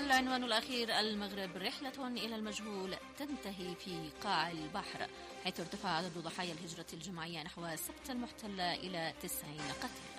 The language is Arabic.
والعنوان الأخير: المغرب رحلة إلى المجهول تنتهي في قاع البحر، حيث ارتفع عدد ضحايا الهجرة الجماعية نحو سبت المحتلة إلى 90 قتيل.